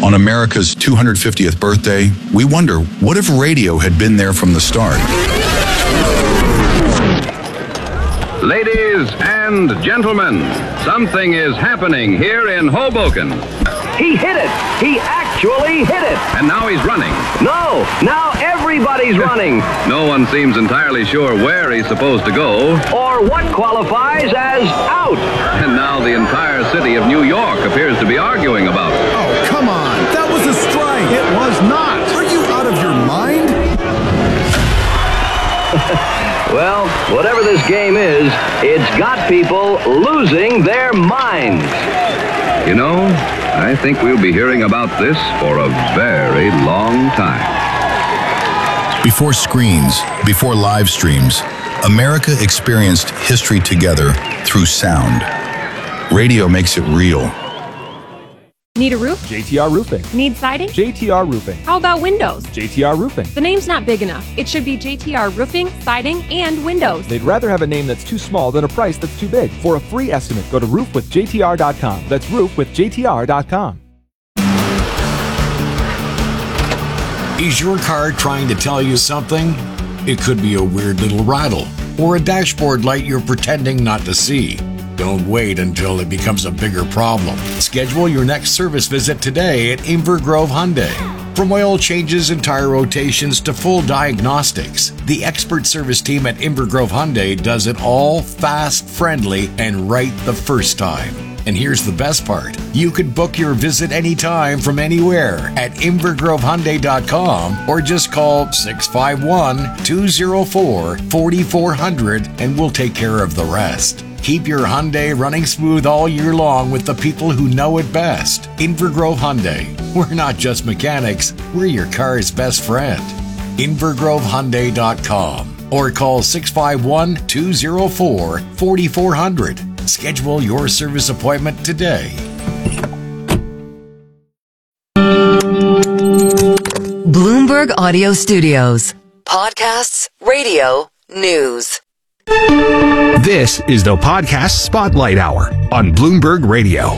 On America's 250th birthday, we wonder, what if radio had been there from the start? Ladies and gentlemen, something is happening here in Hoboken. He hit it! He actually hit it! And now he's running. No! Now everybody's running! No one seems entirely sure where he's supposed to go. Or what qualifies as out! And now the entire city of New York appears to be arguing about it. Oh, come on! That was a strike! It was not! Are you out of your mind? Well, whatever this game is, it's got people losing their minds. You know, I think we'll be hearing about this for a very long time. Before screens, before live streams, America experienced history together through sound. Radio makes it real. Need a roof? JTR Roofing. Need siding? JTR Roofing. How about windows? JTR Roofing. The name's not big enough. It should be JTR Roofing, Siding, and Windows. They'd rather have a name that's too small than a price that's too big. For a free estimate, go to roofwithjtr.com. That's roofwithjtr.com. Is your car trying to tell you something? It could be a weird little rattle or a dashboard light you're pretending not to see. Don't wait until it becomes a bigger problem. Schedule your next service visit today at Inver Grove Hyundai. From oil changes and tire rotations to full diagnostics, the expert service team at Inver Grove Hyundai does it all fast, friendly, and right the first time. And here's the best part. You could book your visit anytime from anywhere at InvergroveHyundai.com or just call 651-204-4400 and we'll take care of the rest. Keep your Hyundai running smooth all year long with the people who know it best. Inver Grove Hyundai. We're not just mechanics, we're your car's best friend. InvergroveHyundai.com or call 651-204-4400. Schedule your service appointment today. Bloomberg Audio Studios. Podcasts, radio, news. This is the Podcast Spotlight Hour on Bloomberg Radio.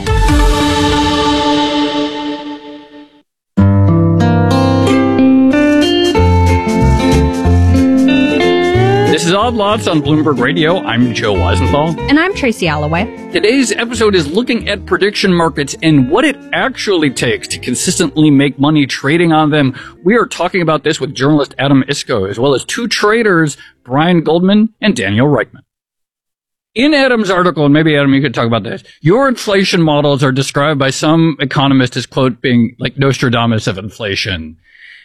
This is Odd Lots on Bloomberg Radio. I'm Joe Weisenthal. And I'm Tracy Alloway. Today's episode is looking at prediction markets and what it actually takes to consistently make money trading on them. We are talking about this with journalist Adam Iskoe, as well as two traders, Brian Goldman and Daniel Reichman. In Adam's article, and maybe Adam, you could talk about this, your inflation models are described by some economists as, quote, being like Nostradamus of inflation.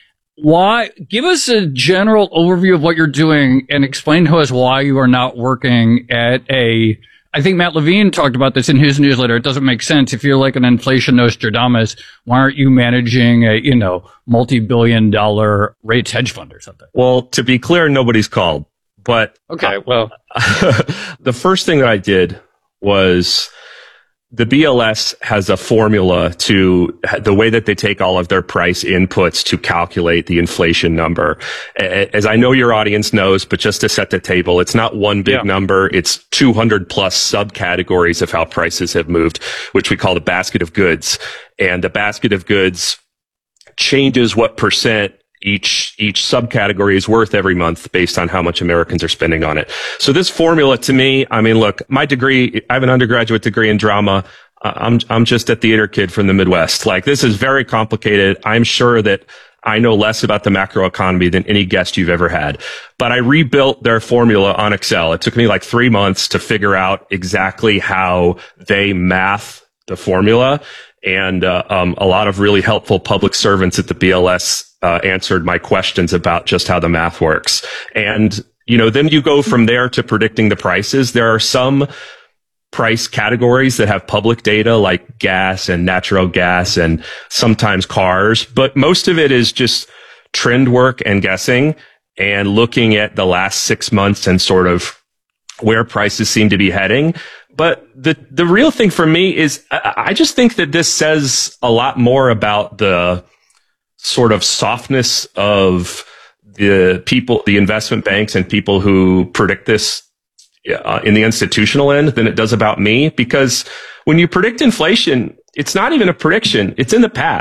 Why? Give us a general overview of what you're doing and explain to us why you are not working at I think Matt Levine talked about this in his newsletter. It doesn't make sense. If you're like an inflation Nostradamus, why aren't you managing a, multi-billion-dollar rates hedge fund or something? Well, to be clear, nobody's called. But okay, well, the first thing that I did was the BLS has a formula to the way that they take all of their price inputs to calculate the inflation number. As I know your audience knows, but just to set the table, it's not one big number. It's 200 plus subcategories of how prices have moved, which we call the basket of goods. And the basket of goods changes what percent each subcategory is worth every month based on how much Americans are spending on it. So this formula to me, I mean, look, my degree, I have an undergraduate degree in drama. I'm just a theater kid from the Midwest. Like, this is very complicated. I'm sure that I know less about the macroeconomy than any guest you've ever had. But I rebuilt their formula on Excel. It took me like 3 months to figure out exactly how they math the formula. And a lot of really helpful public servants at the BLS answered my questions about just how the math works. And, then you go from there to predicting the prices. There are some price categories that have public data like gas and natural gas and sometimes cars, but most of it is just trend work and guessing and looking at the last 6 months and sort of where prices seem to be heading. But the real thing for me is I just think that this says a lot more about the sort of softness of the people, the investment banks and people who predict this in the institutional end than it does about me. Because when you predict inflation, it's not even a prediction. It's in the past.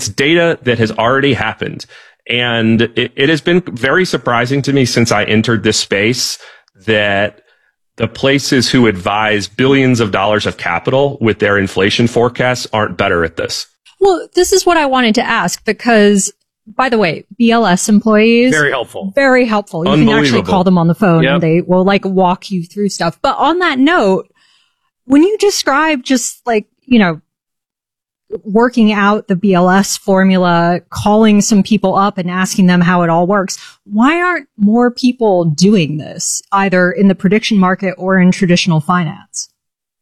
it's data that has already happened. And it has been very surprising to me since I entered this space that the places who advise billions of dollars of capital with their inflation forecasts aren't better at this. Well, this is what I wanted to ask because, by the way, BLS employees. Very helpful. Very helpful. You can actually call them on the phone and they will like walk you through stuff. But on that note, when you describe just like, you know, working out the BLS formula, calling some people up and asking them how it all works, why aren't more people doing this, either in the prediction market or in traditional finance?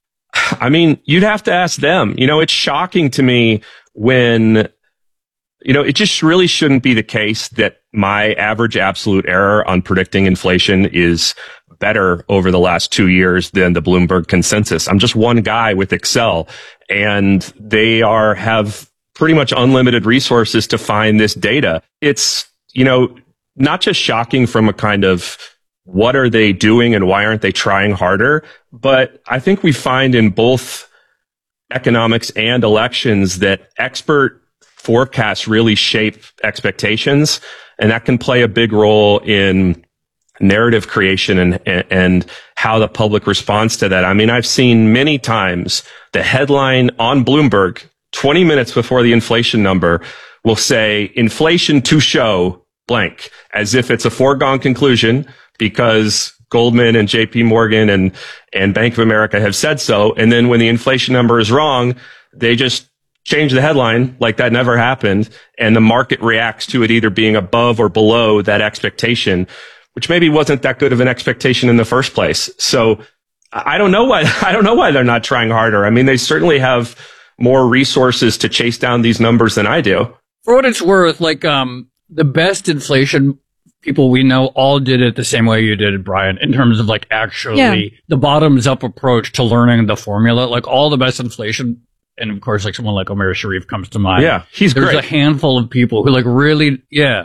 I mean, you'd have to ask them. You know, it's shocking to me when, you know, it just really shouldn't be the case that my average absolute error on predicting inflation is better over the last 2 years than the Bloomberg consensus. I'm just one guy with Excel, and they have pretty much unlimited resources to find this data. It's, you know, not just shocking from a kind of what are they doing and why aren't they trying harder, but I think we find in both economics and elections that expert forecasts really shape expectations, and that can play a big role in narrative creation and how the public responds to that. I mean, I've seen many times the headline on Bloomberg 20 minutes before the inflation number will say inflation to show blank, as if it's a foregone conclusion because Goldman and JP Morgan and Bank of America have said so. And then when the inflation number is wrong, they just change the headline like that never happened. And the market reacts to it either being above or below that expectation, which maybe wasn't that good of an expectation in the first place. So I don't know why they're not trying harder. I mean, they certainly have more resources to chase down these numbers than I do. For what it's worth, like, the best inflation people we know all did it the same way you did it, Brian, in terms of like actually the bottoms up approach to learning the formula. Like all the best inflation, and of course, like someone like Omer Sharif comes to mind. Yeah, There's great. a handful of people who like really,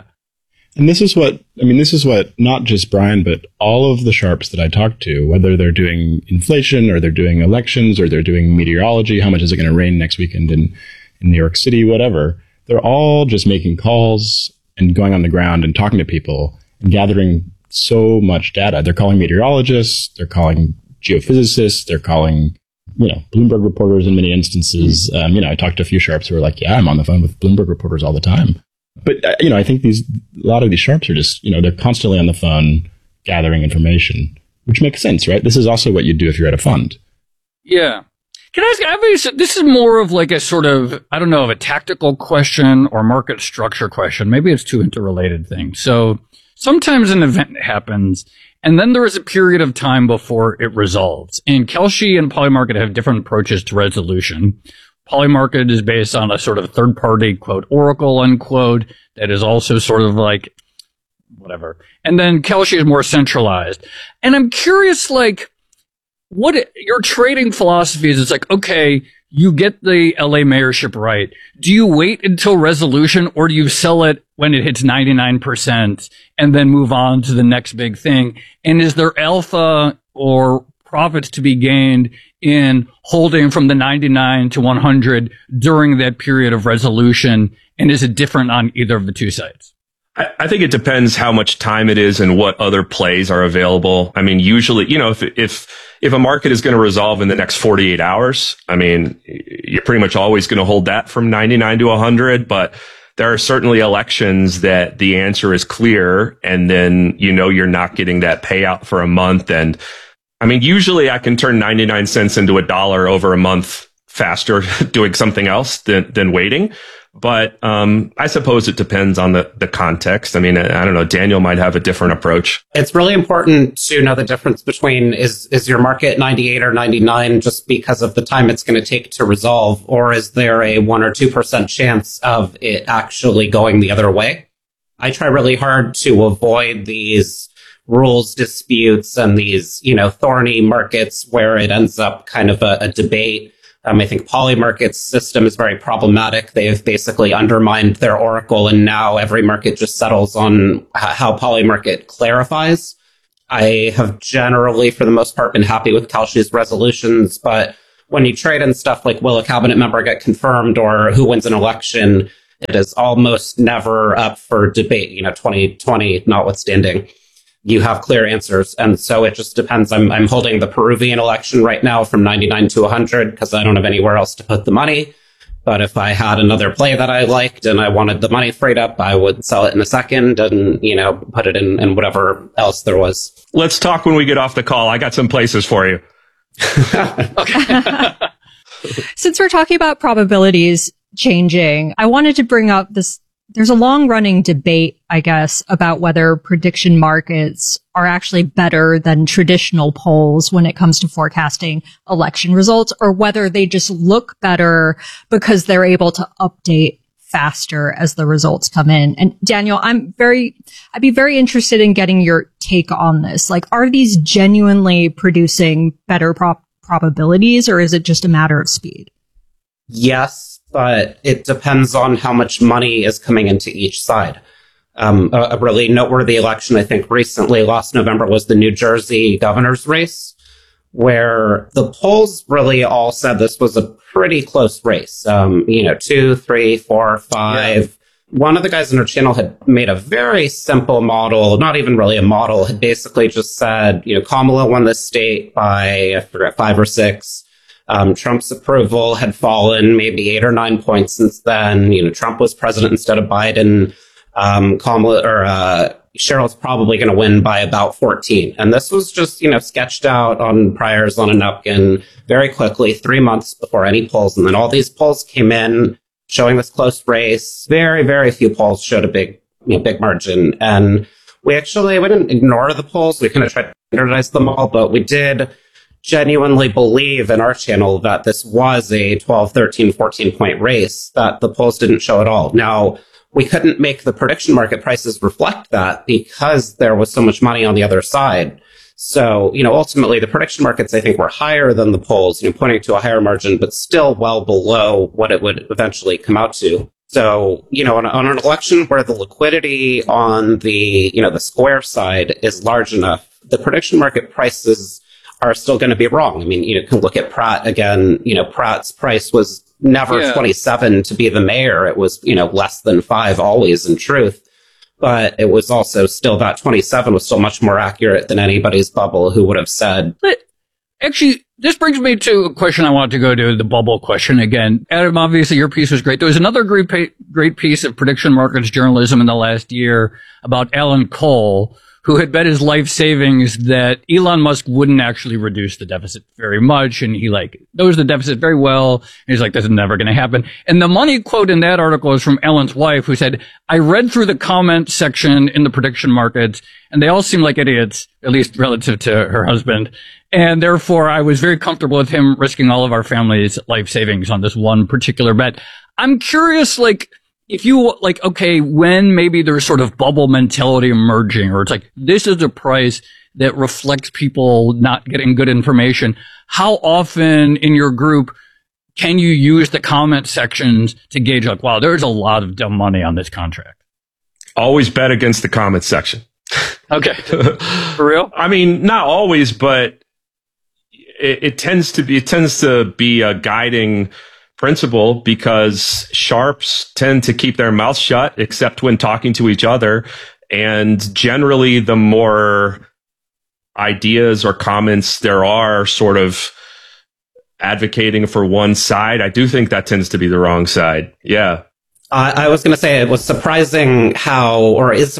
And this is what not just Brian, but all of the sharps that I talk to, whether they're doing inflation or they're doing elections or they're doing meteorology, how much is it going to rain next weekend in New York City, whatever, they're all just making calls and going on the ground and talking to people and gathering so much data. They're calling meteorologists, they're calling geophysicists, they're calling, you know, Bloomberg reporters in many instances. You know, I talked to a few sharps who are like, yeah, I'm on the phone with Bloomberg reporters all the time. But, you know, I think a lot of these sharps are just, you know, they're constantly on the phone gathering information, which makes sense, right? This is also what you do if you're at a fund. Yeah. Can I ask, this is more of like a sort of, I don't know, of a tactical question or market structure question. Maybe it's two interrelated things. So sometimes an event happens and then there is a period of time before it resolves. And Kalshi and Polymarket have different approaches to resolution. Polymarket is based on a sort of third party, quote, oracle, unquote, that is also sort of like whatever. And then Kalshi is more centralized. And I'm curious, like, what your trading philosophy is. It's like, okay, you get the LA mayorship right. Do you wait until resolution or do you sell it when it hits 99% and then move on to the next big thing? And is there alpha or profits to be gained in holding from the 99 to 100 during that period of resolution? And is it different on either of the two sides? I think it depends how much time it is and what other plays are available. I mean, usually, you know, if a market is going to resolve in the next 48 hours, I mean, you're pretty much always going to hold that from 99 to 100. But there are certainly elections that the answer is clear. And then, you know, you're not getting that payout for a month. And I mean, usually I can turn 99 cents into $1 over a month faster doing something else than waiting. But I suppose it depends on the context. I mean, I don't know. Daniel might have a different approach. It's really important to know the difference between is your market 98 or 99 just because of the time it's going to take to resolve, or is there a 1 or 2% chance of it actually going the other way? I try really hard to avoid these rules disputes and these, you know, thorny markets where it ends up kind of a debate. I think Polymarket's system is very problematic. They have basically undermined their oracle, and now every market just settles on how Polymarket clarifies. I have generally, for the most part, been happy with Kalshi's resolutions, but when you trade in stuff like will a cabinet member get confirmed or who wins an election, It is almost never up for debate, 2020 notwithstanding. You have clear answers. And so it just depends. I'm holding the Peruvian election right now from 99 to 100 because I don't have anywhere else to put the money. But if I had another play that I liked and I wanted the money freed up, I would sell it in a second and, put it in whatever else there was. Let's talk when we get off the call. I got some places for you. Since we're talking about probabilities changing, I wanted to bring up this. There's a long running debate, I guess, about whether prediction markets are actually better than traditional polls when it comes to forecasting election results, or whether they just look better because they're able to update faster as the results come in. And Daniel, I'd be very interested in getting your take on this. Like, are these genuinely producing better probabilities, or is it just a matter of speed? Yes. But it depends on how much money is coming into each side. A really noteworthy election, I think, recently, last November, was the New Jersey governor's race, where the polls really all said this was a pretty close race. 2, 3, 4, 5. Yeah. One of the guys on our channel had made a very simple model, not even really a model, had basically just said, Kamala won this state by, I forget, 5 or 6. Trump's approval had fallen maybe 8 or 9 points since then. Trump was president instead of Biden. Cheryl's probably going to win by about 14. And this was just, sketched out on priors on a napkin very quickly, 3 months before any polls. And then all these polls came in showing this close race. Very, very few polls showed a big margin. And we didn't ignore the polls. We kind of tried to standardize them all, but we did genuinely believe in our channel that this was a 12, 13, 14 point race that the polls didn't show at all. Now, we couldn't make the prediction market prices reflect that because there was so much money on the other side. So, ultimately the prediction markets, I think, were higher than the polls, pointing to a higher margin, but still well below what it would eventually come out to. So, on an election where the liquidity on the square side is large enough, the prediction market prices are still going to be wrong. I mean, you can look at Pratt again. Pratt's price was never 27 to be the mayor. It was, less than 5 always in truth. But it was also still that 27 was still much more accurate than anybody's bubble who would have said. But actually, this brings me to a question I want to go to, the bubble question again. Adam, obviously your piece was great. There was another great piece of prediction markets journalism in the last year about Alan Cole, who had bet his life savings that Elon Musk wouldn't actually reduce the deficit very much. And he knows the deficit very well. And he's like, this is never going to happen. And the money quote in that article is from Ellen's wife, who said, I read through the comment section in the prediction markets, and they all seem like idiots, at least relative to her husband. And therefore, I was very comfortable with him risking all of our family's life savings on this one particular bet. I'm curious, if you when maybe there's sort of bubble mentality emerging, or it's like, this is a price that reflects people not getting good information, how often in your group can you use the comment sections to gauge wow, there's a lot of dumb money on this contract? Always bet against the comment section. Okay. For real? I mean, not always, but it tends to be a guiding principle, because sharps tend to keep their mouths shut except when talking to each other. And generally, the more ideas or comments there are sort of advocating for one side, I do think that tends to be the wrong side. Yeah. I was going to say it was surprising how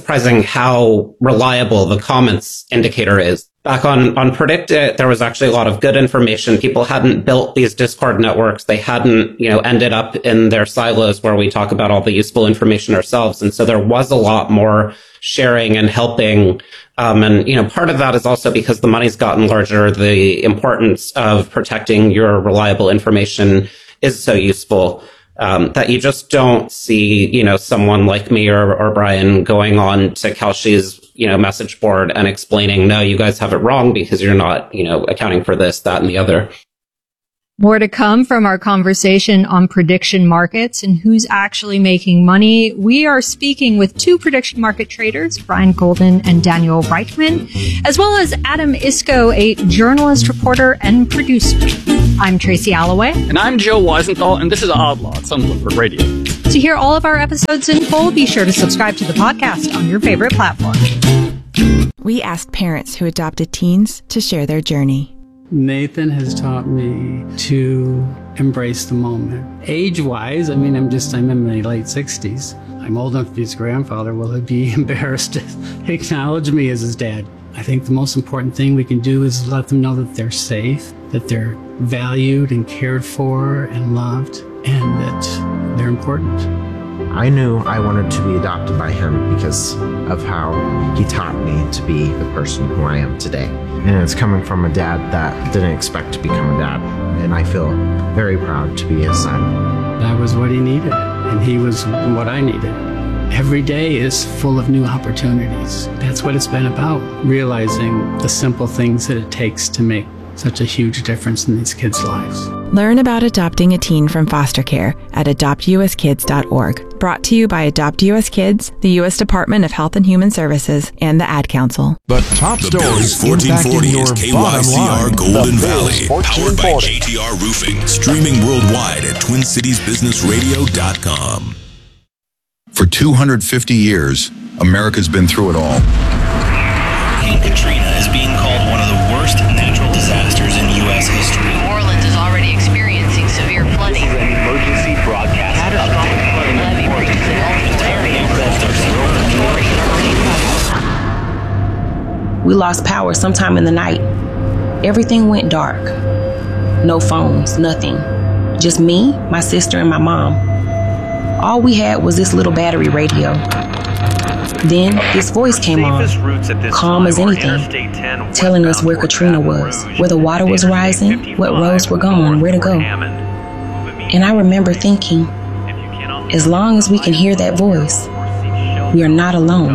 reliable the comments indicator is. Back on PredictIt, there was actually a lot of good information. People hadn't built these Discord networks. They hadn't, ended up in their silos where we talk about all the useful information ourselves. And so there was a lot more sharing and helping. And part of that is also because the money's gotten larger. The importance of protecting your reliable information is so useful. That you just don't see, someone like me or Brian going on to Kalshi's, message board and explaining, no, you guys have it wrong because you're not, accounting for this, that, and the other. More to come from our conversation on prediction markets and who's actually making money. We are speaking with 2 prediction market traders, Brian Golden and Daniel Reitman, as well as Adam Iskoe, a journalist, reporter, and producer. I'm Tracy Alloway. And I'm Joe Weisenthal, and this is Odd Lots on Bloomberg Radio. To hear all of our episodes in full, be sure to subscribe to the podcast on your favorite platform. We asked parents who adopted teens to share their journey. Nathan has taught me to embrace the moment. Age-wise, I'm in my late 60s. I'm old enough to be his grandfather. Will he be embarrassed to acknowledge me as his dad? I think the most important thing we can do is let them know that they're safe, that they're valued and cared for and loved, and that they're important. I knew I wanted to be adopted by him because of how he taught me to be the person who I am today. And it's coming from a dad that didn't expect to become a dad. And I feel very proud to be his son. That was what he needed, and he was what I needed. Every day is full of new opportunities. That's what it's been about, realizing the simple things that it takes to make such a huge difference in these kids' lives. Learn about adopting a teen from foster care at adoptuskids.org. Brought to you by Adopt US Kids, the U.S. Department of Health and Human Services, and the Ad Council. The top stories impacting your bottom line. Golden Valley, powered by JTR Roofing, streaming worldwide at TwinCitiesBusinessRadio.com. For 250 years, America's been through it all. Hurricane Katrina is being called one of the worst natural disasters in U.S. history. New Orleans is already experiencing severe flooding. This is an emergency broadcast update. Levee breaches in We lost power sometime in the night. Everything went dark. No phones, nothing. Just me, my sister, and my mom. All we had was this little battery radio. Then this voice came on, calm as anything, telling us where Katrina was, where the water was rising, what roads were gone, where to go. And I remember thinking, as long as we can hear that voice, we are not alone.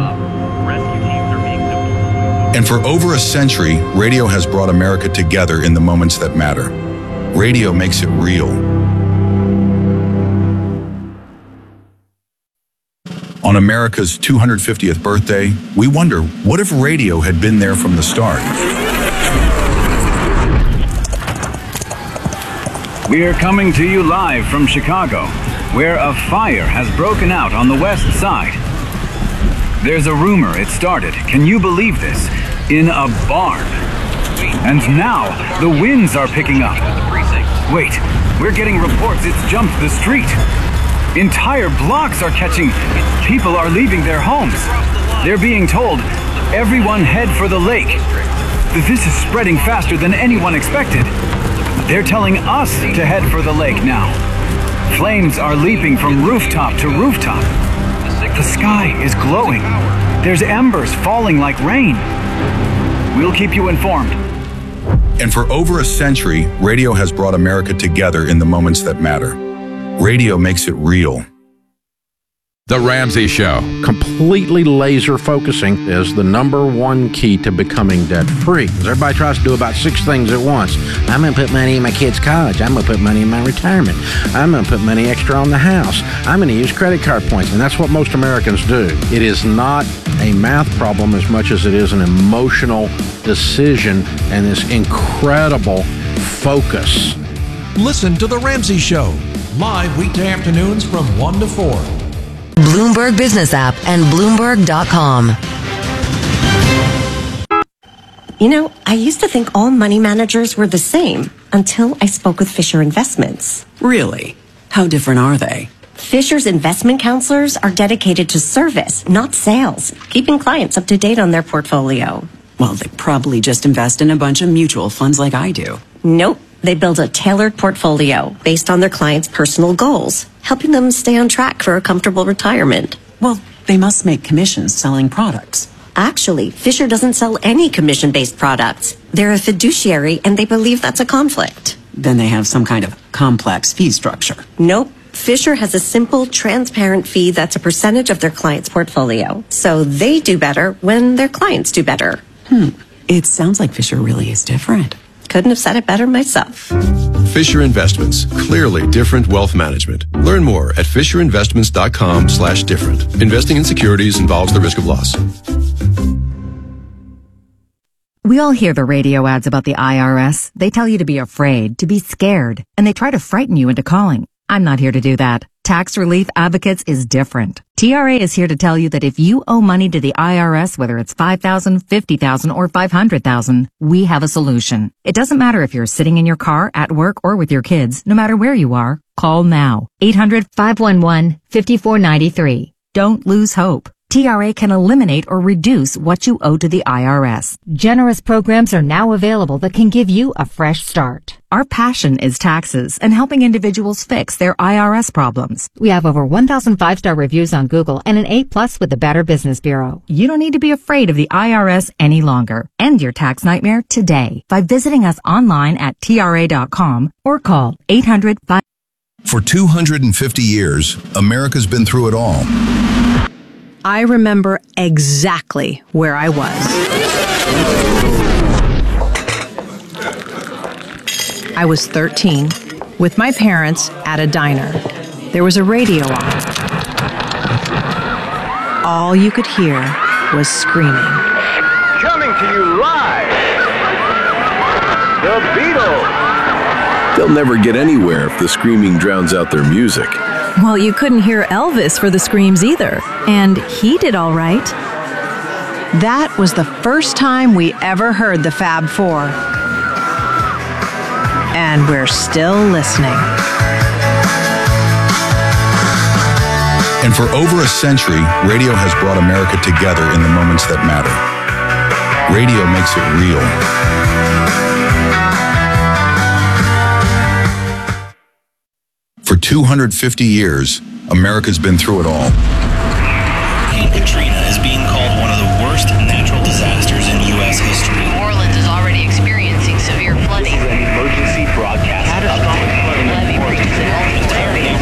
And for over a century, radio has brought America together in the moments that matter. Radio makes it real. On America's 250th birthday, we wonder, what if radio had been there from the start? We are coming to you live from Chicago, where a fire has broken out on the west side. There's a rumor it started, can you believe this, in a barn. And now, the winds are picking up. Wait, we're getting reports it's jumped the street. Entire blocks are catching. People are leaving their homes. They're being told, everyone head for the lake. This is spreading faster than anyone expected. They're telling us to head for the lake now. Flames are leaping from rooftop to rooftop. The sky is glowing. There's embers falling like rain. We'll keep you informed. And for over a century, radio has brought America together in the moments that matter. Radio makes it real. The Ramsey Show. Completely laser focusing is the number one key to becoming debt-free. Everybody tries to do about 6 things at once. I'm going to put money in my kids' college. I'm going to put money in my retirement. I'm going to put money extra on the house. I'm going to use credit card points. And that's what most Americans do. It is not a math problem as much as it is an emotional decision and this incredible focus. Listen to The Ramsey Show, live weekday afternoons from 1 to 4. Bloomberg Business App and Bloomberg.com. You know, I used to think all money managers were the same until I spoke with Fisher Investments. Really? How different are they? Fisher's investment counselors are dedicated to service, not sales, keeping clients up to date on their portfolio. Well, they probably just invest in a bunch of mutual funds like I do. Nope. They build a tailored portfolio based on their clients' personal goals, helping them stay on track for a comfortable retirement. Well, they must make commissions selling products. Actually, Fisher doesn't sell any commission-based products. They're a fiduciary, and they believe that's a conflict. Then they have some kind of complex fee structure. Nope. Fisher has a simple, transparent fee that's a percentage of their client's portfolio. So they do better when their clients do better. It sounds like Fisher really is different. Couldn't have said it better myself. Fisher Investments. Clearly different wealth management. Learn more at FisherInvestments.com/different. Investing in securities involves the risk of loss. We all hear the radio ads about the IRS. They tell you to be afraid, to be scared, and they try to frighten you into calling. I'm not here to do that. Tax Relief Advocates is different. TRA is here to tell you that if you owe money to the IRS, whether it's $5,000, $50,000, or $500,000, we have a solution. It doesn't matter if you're sitting in your car, at work, or with your kids. No matter where you are, call now. 800-511-5493. Don't lose hope. TRA can eliminate or reduce what you owe to the IRS. Generous programs are now available that can give you a fresh start. Our passion is taxes and helping individuals fix their IRS problems. We have over 1,000 5-star reviews on Google and an A+ with the Better Business Bureau. You don't need to be afraid of the IRS any longer. End your tax nightmare today by visiting us online at TRA.com or call 800-5... For 250 years, America's been through it all. I remember exactly where I was. I was 13 with my parents at a diner. There was a radio on. All you could hear was screaming. Coming to you live, the Beatles. They'll never get anywhere if the screaming drowns out their music. Well, you couldn't hear Elvis for the screams either, and he did all right. That was the first time we ever heard the Fab Four. And we're still listening. And for over a century, radio has brought America together in the moments that matter. Radio makes it real. For 250 years, America's been through it all. Hurricane Katrina is being called one of the worst natural disasters in U.S. history. New Orleans is already experiencing severe flooding. This is an emergency broadcast. Catastrophic flooding levee breaches in Elkins area.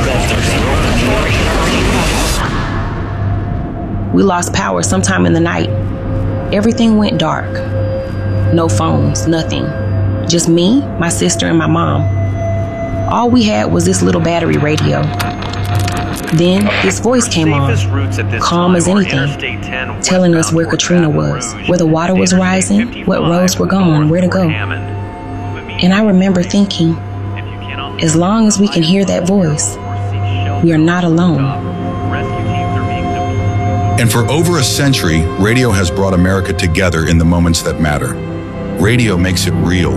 We lost power sometime in the night. Everything went dark. No phones, nothing. Just me, my sister, and my mom. All we had was this little battery radio. Then this voice came on, calm as anything, telling us where Katrina was, where the water was rising, what roads were gone, where to go. And I remember thinking, as long as we can hear that voice, we are not alone. And for over a century, radio has brought America together in the moments that matter. Radio makes it real.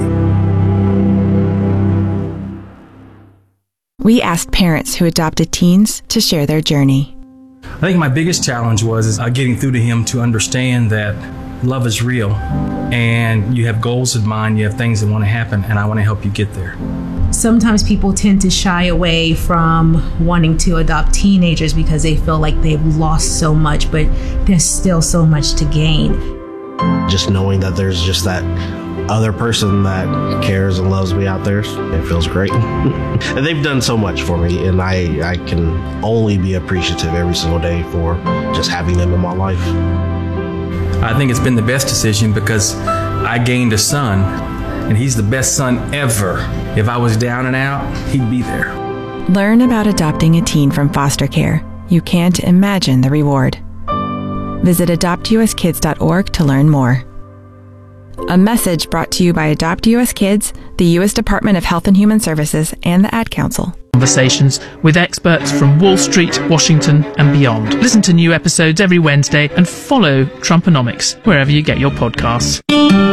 We asked parents who adopted teens to share their journey. I think my biggest challenge was getting through to him to understand that love is real and you have goals in mind, you have things that want to happen, and I want to help you get there. Sometimes people tend to shy away from wanting to adopt teenagers because they feel like they've lost so much, but there's still so much to gain. Just knowing that there's just that other person that cares and loves me out there, it feels great. And they've done so much for me, and I can only be appreciative every single day for just having them in my life. I think it's been the best decision because I gained a son, and he's the best son ever. If I was down and out, he'd be there. Learn about adopting a teen from foster care. You can't imagine the reward. Visit adoptuskids.org to learn more. A message brought to you by Adopt U.S. Kids, the U.S. Department of Health and Human Services, and the Ad Council. Conversations with experts from Wall Street, Washington, and beyond. Listen to new episodes every Wednesday and follow Trumponomics wherever you get your podcasts.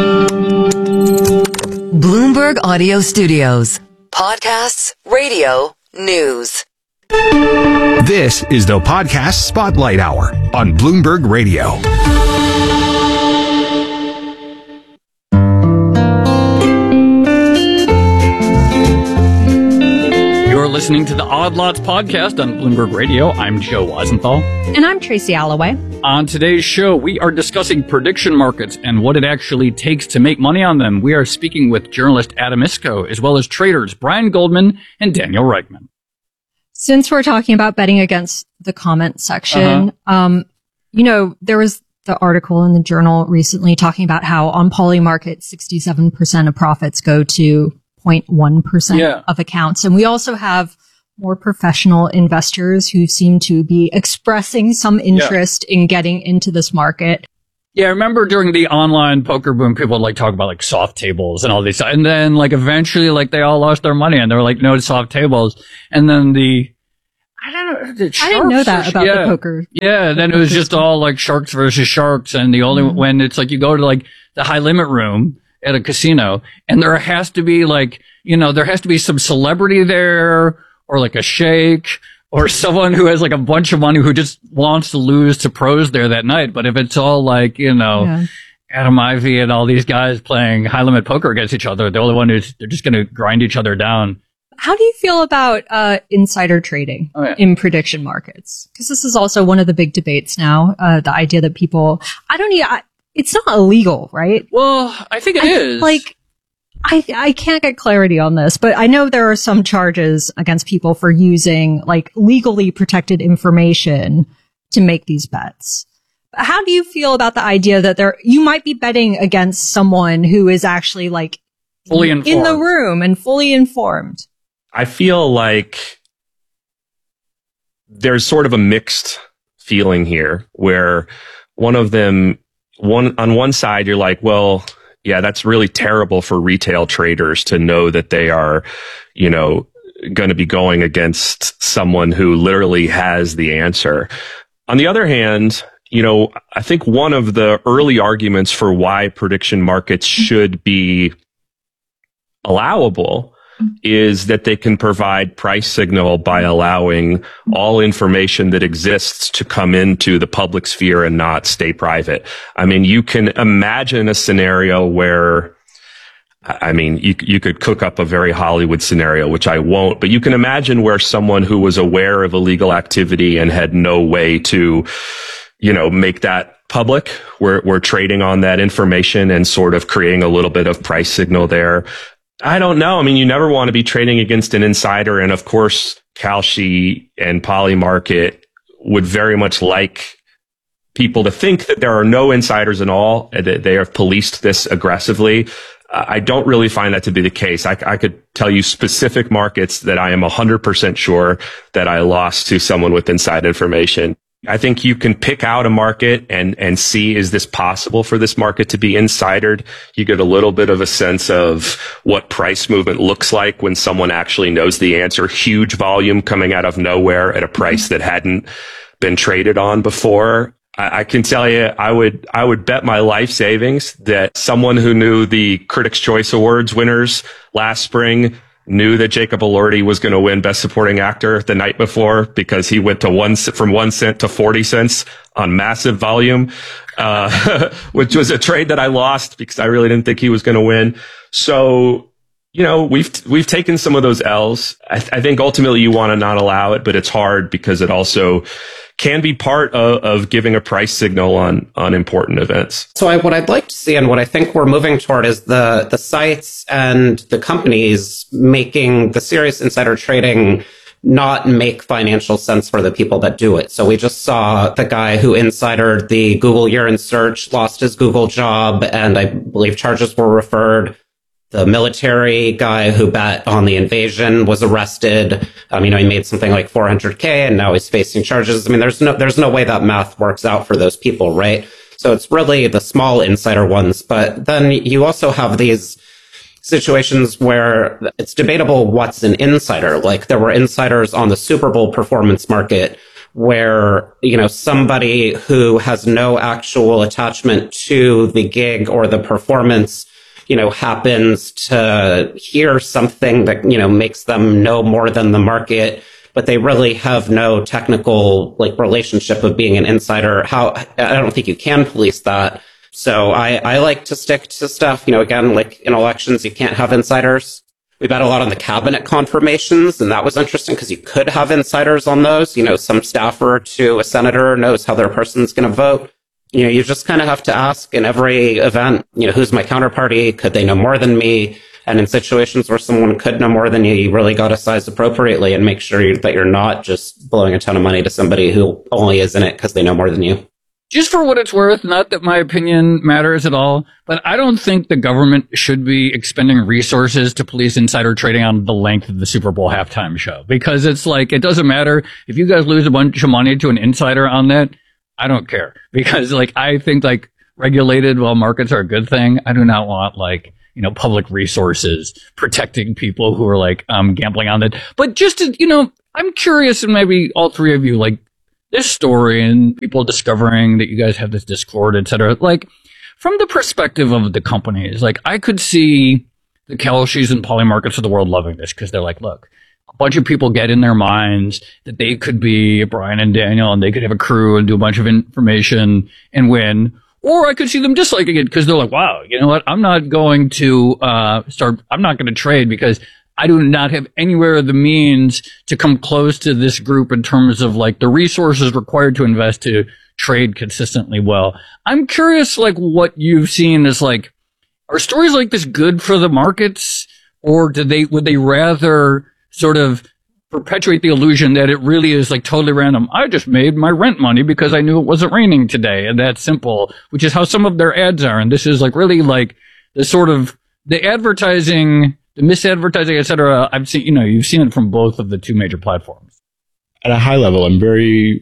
Bloomberg Audio Studios. Podcasts, radio, news. This is the Podcast Spotlight Hour on Bloomberg Radio. You're listening to the Odd Lots podcast on Bloomberg Radio. I'm Joe Weisenthal. And I'm Tracy Alloway. On today's show, we are discussing prediction markets and what it actually takes to make money on them. We are speaking with journalist Adam Iskoe, as well as traders Brian Goldman and Daniel Reichman. Since we're talking about betting against the comment section, there was the article in the Journal recently talking about how on Polymarket, 67% of profits go to 0.1% of accounts. And we also have more professional investors who seem to be expressing some interest in getting into this market. Yeah, I remember during the online poker boom, people would like talk about like soft tables and all these, and then like eventually like they all lost their money and they were like, no soft tables. And then I didn't know that about the poker. Yeah, then it was just all like sharks versus sharks, and the only when it's like you go to like the high limit room at a casino, and there has to be like, you know, there has to be some celebrity there, or like a sheikh, or someone who has like a bunch of money who just wants to lose to pros there that night. But if it's all like, you know, Adam Ivy and all these guys playing high limit poker against each other, the only one who's, they're just going to grind each other down. How do you feel about insider trading in prediction markets? Because this is also one of the big debates now. The idea that people, it's not illegal, right? Well, I think it is. Like, I can't get clarity on this, but I know there are some charges against people for using like legally protected information to make these bets. How do you feel about the idea that you might be betting against someone who is actually like fully informed in the room and fully informed? I feel like there's sort of a mixed feeling here where on one side, you're like, well, yeah, that's really terrible for retail traders to know that they are, you know, going to be going against someone who literally has the answer. On the other hand, you know, I think one of the early arguments for why prediction markets should be allowable is that they can provide price signal by allowing all information that exists to come into the public sphere and not stay private. I mean, you can imagine a scenario where, I mean, you could cook up a very Hollywood scenario, which I won't, but you can imagine where someone who was aware of illegal activity and had no way to, you know, make that public, we're trading on that information and sort of creating a little bit of price signal there. I don't know. I mean, you never want to be trading against an insider. And of course, Kalshi and Polymarket would very much like people to think that there are no insiders at all, that they have policed this aggressively. I don't really find that to be the case. I could tell you specific markets that I am 100% sure that I lost to someone with inside information. I think you can pick out a market and see, is this possible for this market to be insidered? You get a little bit of a sense of what price movement looks like when someone actually knows the answer. Huge volume coming out of nowhere at a price that hadn't been traded on before. I can tell you, I would bet my life savings that someone who knew the Critics' Choice Awards winners last spring knew that Jacob Elordi was going to win Best Supporting Actor the night before because he went to from 1 cent to 40 cents on massive volume, which was a trade that I lost because I really didn't think he was going to win. So, you know, we've taken some of those L's. I think ultimately you want to not allow it, but it's hard because it also can be part of giving a price signal on important events. So what I'd like to see and what I think we're moving toward is the sites and the companies making the serious insider trading not make financial sense for the people that do it. So we just saw the guy who insidered the Google year-end search lost his Google job, and I believe charges were referred. The military guy who bet on the invasion was arrested. You know, he made something like $400K and now he's facing charges. I mean, there's no way that math works out for those people, right? So it's really the small insider ones. But then you also have these situations where it's debatable what's an insider. Like there were insiders on the Super Bowl performance market where, you know, somebody who has no actual attachment to the gig or the performance, you know, happens to hear something that, you know, makes them know more than the market, but they really have no technical, like, relationship of being an insider. I don't think you can police that. So I like to stick to stuff, you know, again, like in elections, you can't have insiders. We bet a lot on the cabinet confirmations, and that was interesting because you could have insiders on those. You know, some staffer to a senator knows how their person's going to vote. You know, you just kind of have to ask in every event, you know, who's my counterparty? Could they know more than me? And in situations where someone could know more than you, you really got to size appropriately and make sure that you're not just blowing a ton of money to somebody who only is in it because they know more than you. Just for what it's worth, not that my opinion matters at all, but I don't think the government should be expending resources to police insider trading on the length of the Super Bowl halftime show. Because it's like, it doesn't matter if you guys lose a bunch of money to an insider on that. I don't care, because like I think like regulated while markets are a good thing. I do not want public resources protecting people who are gambling on it. But just to, I'm curious, and maybe all three of you, this story and people discovering that you guys have this Discord, et cetera, from the perspective of the companies, I could see the Kalshis and Polymarkets of the world loving this because they're look, a bunch of people get in their minds that they could be Brian and Daniel and they could have a crew and do a bunch of information and win. Or I could see them disliking it because they're wow, you know what? I'm not going to I'm not going to trade because I do not have anywhere the means to come close to this group in terms of the resources required to invest to trade consistently well. I'm curious, what you've seen is are stories like this good for the markets, or would they rather sort of perpetuate the illusion that it really is totally random? I just made my rent money because I knew it wasn't raining today, and that's simple, which is how some of their ads are. And this is really the sort of the advertising, the misadvertising, et cetera. I've seen, you've seen it from both of the two major platforms. At a high level, I'm very,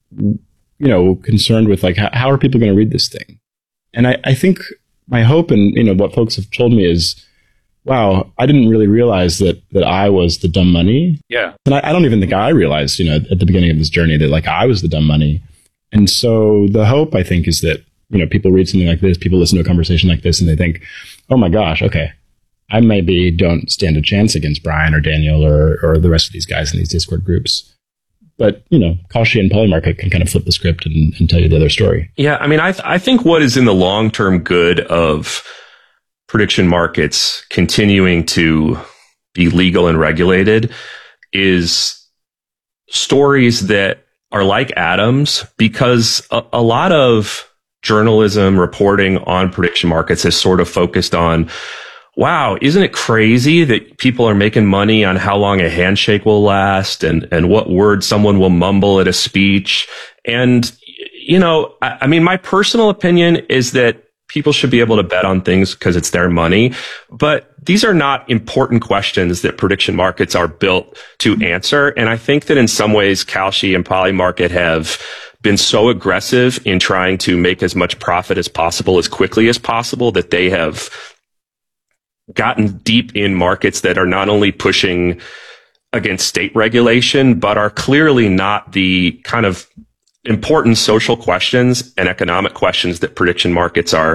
concerned with how are people going to read this thing? And I think my hope and, what folks have told me is, wow, I didn't really realize that I was the dumb money. Yeah. And I don't even think I realized, at the beginning of this journey that I was the dumb money. And so the hope, I think, is that, people read something like this, people listen to a conversation like this, and they think, oh my gosh, okay, I maybe don't stand a chance against Brian or Daniel or the rest of these guys in these Discord groups. But, Kalshi and Polymarket can kind of flip the script and tell you the other story. Yeah, I mean, I think what is in the long-term good of prediction markets continuing to be legal and regulated is stories that are like Adam's, because a lot of journalism reporting on prediction markets has sort of focused on, wow, isn't it crazy that people are making money on how long a handshake will last and what word someone will mumble at a speech? And, I mean, my personal opinion is that people should be able to bet on things because it's their money. But these are not important questions that prediction markets are built to answer. And I think that in some ways, Kalshi and Polymarket have been so aggressive in trying to make as much profit as possible as quickly as possible that they have gotten deep in markets that are not only pushing against state regulation, but are clearly not the kind of important social questions and economic questions that prediction markets are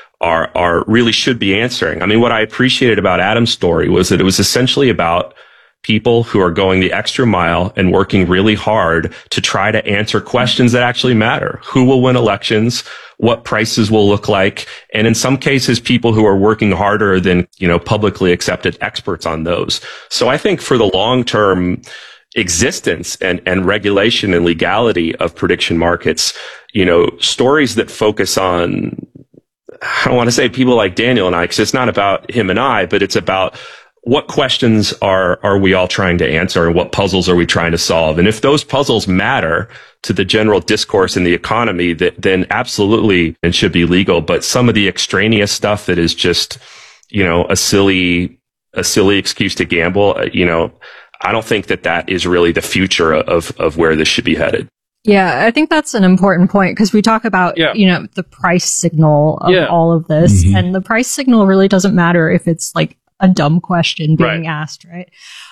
really should be answering. I mean, what I appreciated about Adam's story was that it was essentially about people who are going the extra mile and working really hard to try to answer questions that actually matter. Who will win elections? What prices will look like? And in some cases, people who are working harder than, publicly accepted experts on those. So I think for the long-term existence and regulation and legality of prediction markets, stories that focus on, I don't want to say people like Daniel and I, because it's not about him and I, but it's about what questions are we all trying to answer and what puzzles are we trying to solve? And if those puzzles matter to the general discourse in the economy, then absolutely it should be legal. But some of the extraneous stuff that is just, a silly excuse to gamble, I don't think that is really the future of where this should be headed. Yeah, I think that's an important point because we talk about, the price signal of all of this. Mm-hmm. And the price signal really doesn't matter if it's a dumb question being asked, right?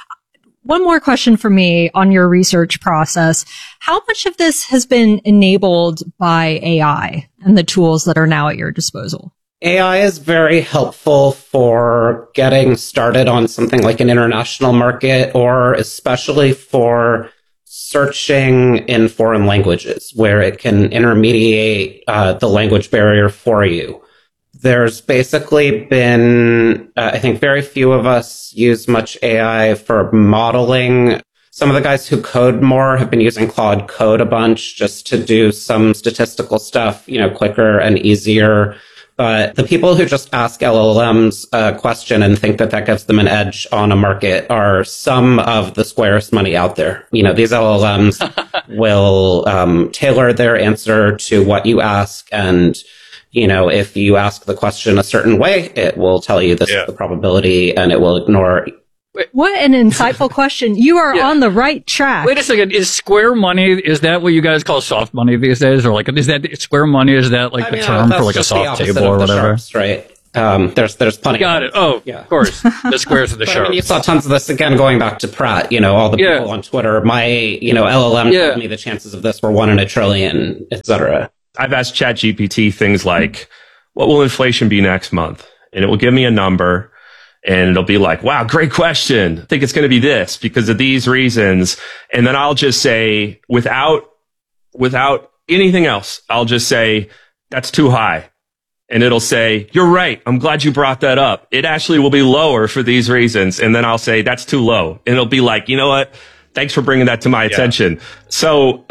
One more question for me on your research process. How much of this has been enabled by AI and the tools that are now at your disposal? AI is very helpful for getting started on something like an international market, or especially for searching in foreign languages where it can intermediate the language barrier for you. There's basically been, I think very few of us use much AI for modeling. Some of the guys who code more have been using Claude Code a bunch just to do some statistical stuff, quicker and easier. But the people who just ask LLMs a question and think that gives them an edge on a market are some of the squarest money out there. These LLMs will tailor their answer to what you ask, and if you ask the question a certain way, it will tell you this is the probability, and it will ignore What an insightful question. You are on the right track. Wait a second. Is Square money, is that what you guys call soft money these days? Or like, is that Square money? Is that like the term for like a soft table or whatever? Sharps, right. There's plenty. Got it. Oh, yeah. Of course. The squares of the sharps. You saw tons of this again going back to Pratt. All the people on Twitter. My LLM told me the chances of this were 1 in a trillion, etc. I've asked ChatGPT things like, "What will inflation be next month?" And it will give me a number, and it'll be like, "Wow, great question. I think it's going to be this because of these reasons." And then I'll just say, without anything else, I'll just say, "That's too high." And it'll say, "You're right. I'm glad you brought that up. It actually will be lower for these reasons." And then I'll say, "That's too low." And it'll be like, "You know what? Thanks for bringing that to my attention." So,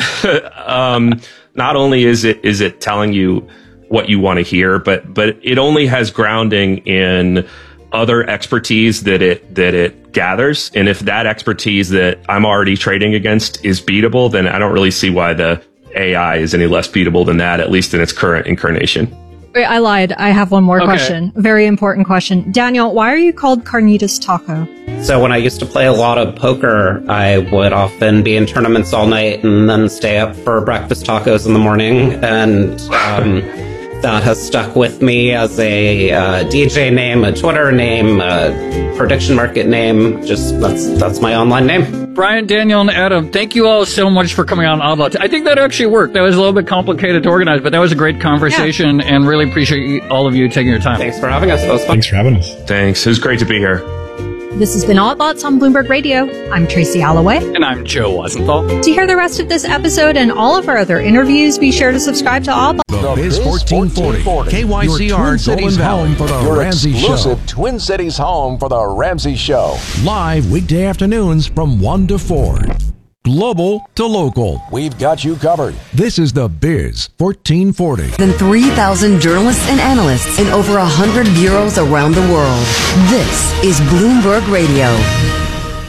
not only is it telling you what you want to hear, but it only has grounding in other expertise that it gathers. And if that expertise that I'm already trading against is beatable, then I don't really see why the AI is any less beatable than that, at least in its current incarnation. Wait, I lied. I have one more question. A very important question. Daniel, why are you called Carnitas Taco? So when I used to play a lot of poker, I would often be in tournaments all night and then stay up for breakfast tacos in the morning. And that has stuck with me as a DJ name, a Twitter name, a prediction market name. Just that's my online name. Brian, Daniel, and Adam, thank you all so much for coming on Odd Lots. I think that actually worked. That was a little bit complicated to organize, but that was a great conversation, and really appreciate all of you taking your time. Thanks for having us. That was fun. Thanks for having us. Thanks. It was great to be here. This has been Odd Lots on Bloomberg Radio. I'm Tracy Alloway. And I'm Joe Weisenthal. To hear the rest of this episode and all of our other interviews, be sure to subscribe to Odd Lots. The Biz 1440. KYCR Golden Valley for the Ramsey Show. Exclusive Twin Cities home for the Ramsey Show. Live weekday afternoons from 1 to 4. Global to local. We've got you covered. This is the Biz 1440. Than 3,000 journalists and analysts in over 100 bureaus around the world. This is Bloomberg Radio.